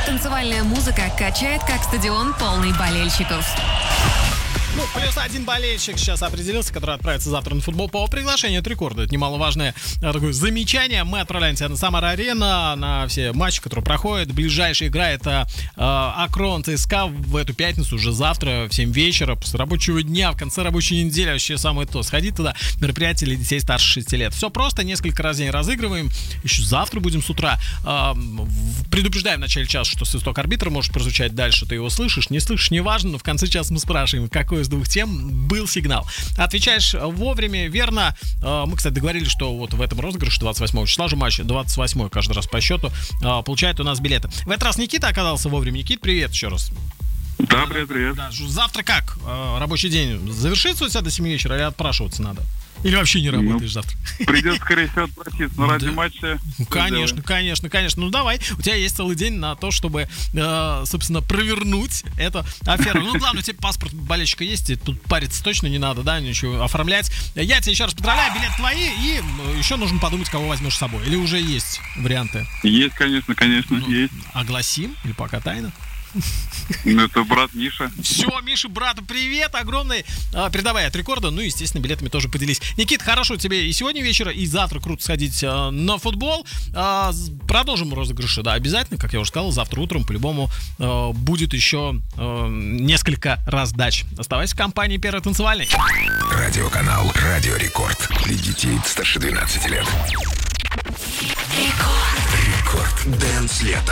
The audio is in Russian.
Танцевальная музыка качает, как стадион, полный болельщиков. Плюс один болельщик сейчас определился, который отправится завтра на футбол по приглашению от Рекорда. Это немаловажное такое замечание. Мы отправляемся на Самара-Арена, на все матчи, которые проходят. Ближайшая игра — это Акрон ЦСКА в эту пятницу, уже завтра в 7 вечера, после рабочего дня, в конце рабочей недели. Вообще самое то. Сходить туда. Мероприятие для детей старше 6 лет. Все просто, несколько раз в день разыгрываем. Еще завтра будем с утра. Предупреждаем в начале часа, что свисток арбитра может прозвучать дальше. Ты его слышишь, не слышишь, неважно. Но в конце часа мы спрашиваем, какой из двух тем был сигнал. Отвечаешь вовремя, верно. Мы, кстати, договорились, что вот в этом розыгрыше 28 числа же матч, 28 каждый раз по счету, получает у нас билеты. В этот раз Никита оказался вовремя. Никит, привет еще раз. Да, привет. Да, завтра как? Рабочий день завершится у тебя до 7 вечера или отпрашиваться надо? Или вообще не работаешь завтра? Придется, скорее всего, отпроситься, но ради матча... Конечно. Ну, давай. У тебя есть целый день на то, чтобы, собственно, провернуть эту аферу. Ну, главное, у тебя паспорт болельщика есть, и тут париться точно не надо, да, ничего оформлять. Я тебя еще раз поздравляю, билеты твои, и еще нужно подумать, кого возьмешь с собой. Или уже есть варианты? Есть, конечно, есть. Огласим? Или пока тайна? Ну, это брат Миша. Все, Миша, брату привет огромный. Передавай от Рекорда. Ну, естественно, билетами тоже поделись. Никит, хорошо тебе и сегодня вечера, и завтра круто сходить на футбол. Продолжим розыгрыши, да, обязательно, как я уже сказал, завтра утром по-любому будет еще несколько раздач. Оставайся в компании Первой танцевальной. Радиоканал Радио Рекорд. Для детей старше 12 лет. Рекорд. Дэнс лето.